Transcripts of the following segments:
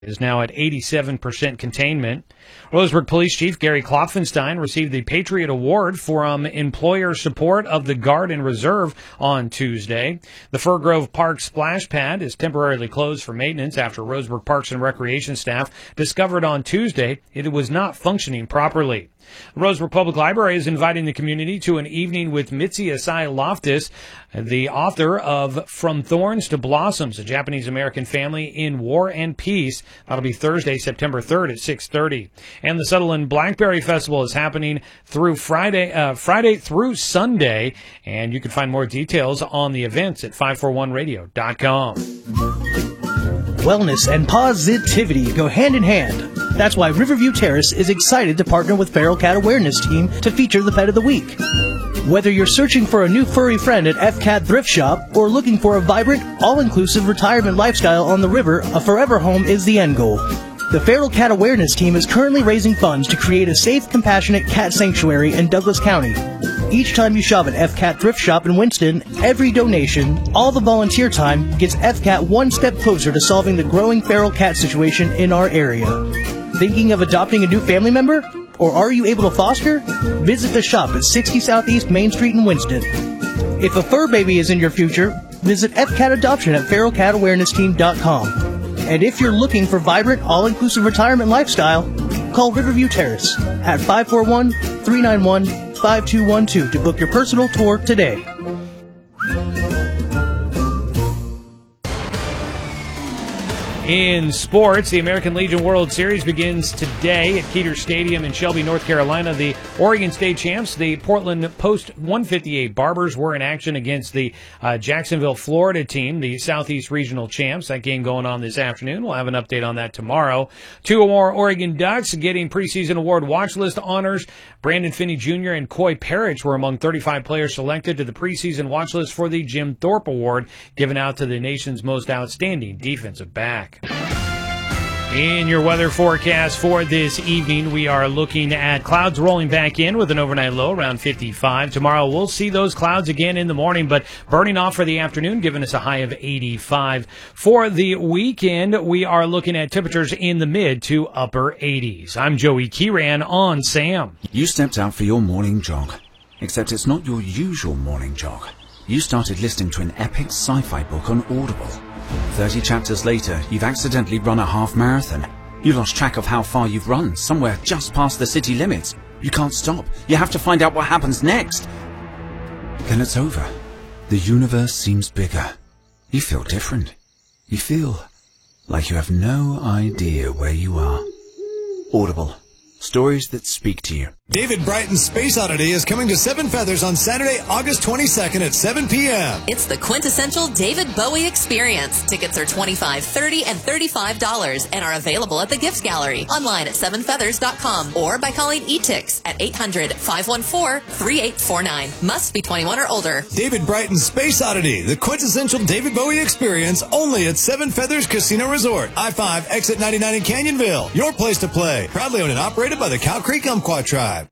is now at 87% containment. Roseburg Police Chief Gary Klopfenstein received the Patriot Award for employer support of the Guard and Reserve on Tuesday. The Fir Grove Park splash pad is temporarily closed for maintenance after Roseburg Parks and Recreation staff discovered on Tuesday it was not functioning properly. The Roseburg Public Library is inviting the community to an evening with Mitzi Asai Loftus, the author of From Thorns to Blossoms, a Japanese-American Family in War and Peace. That'll be Thursday, September 3rd at 6:30. And the Sutherland Blackberry Festival is happening through Friday through Sunday, and you can find more details on the events at 541radio.com. Wellness and positivity go hand in hand. That's why Riverview Terrace is excited to partner with Feral Cat Awareness Team to feature the Pet of the Week. Whether you're searching for a new furry friend at FCAT Thrift Shop or looking for a vibrant, all-inclusive retirement lifestyle on the river, a forever home is the end goal. The Feral Cat Awareness Team is currently raising funds to create a safe, compassionate cat sanctuary in Douglas County. Each time you shop at FCAT Thrift Shop in Winston, every donation, all the volunteer time, gets FCAT one step closer to solving the growing feral cat situation in our area. Thinking of adopting a new family member? Or are you able to foster? Visit the shop at 60 Southeast Main Street in Winston. If a fur baby is in your future, visit FCAT Adoption at feralcatawareness.com. And if you're looking for vibrant, all-inclusive retirement lifestyle, call Riverview Terrace at 541-391-5212 to book your personal tour today. In sports, the American Legion World Series begins today at Keeter Stadium in Shelby, North Carolina. The Oregon State champs, the Portland Post 158 Barbers, were in action against the Jacksonville, Florida team, the Southeast Regional champs. That game going on this afternoon. We'll have an update on that tomorrow. Two more Oregon Ducks getting preseason award watch list honors. Brandon Finney Jr. and Coy Parrish were among 35 players selected to the preseason watch list for the Jim Thorpe Award, given out to the nation's most outstanding defensive back. In your weather forecast for this evening, we are looking at clouds rolling back in with an overnight low around 55. Tomorrow, we'll see those clouds again in the morning, but burning off for the afternoon, giving us a high of 85. For the weekend, we are looking at temperatures in the mid to upper 80s. I'm Joey Kieran on SAM. You stepped out for your morning jog, except it's not your usual morning jog. You started listening to an epic sci-fi book on Audible. 30 chapters later, you've accidentally run a half marathon. You lost track of how far you've run, somewhere just past the city limits. You can't stop. You have to find out what happens next. Then it's over. The universe seems bigger. You feel different. You feel like you have no idea where you are. Audible. Stories that speak to you. David Brighton's Space Oddity is coming to Seven Feathers on Saturday, August 22nd at 7 p.m. It's the quintessential David Bowie experience. Tickets are $25, $30, and $35 and are available at the Gifts Gallery, online at sevenfeathers.com, or by calling eTix at 800-514-3849. Must be 21 or older. David Brighton's Space Oddity, the quintessential David Bowie experience, only at Seven Feathers Casino Resort, I-5, exit 99 in Canyonville. Your place to play. Proudly owned and operated by the Cow Creek Umpqua Tribe.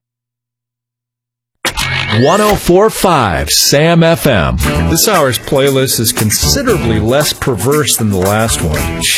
104.5 SAM FM. This hour's playlist is considerably less perverse than the last one.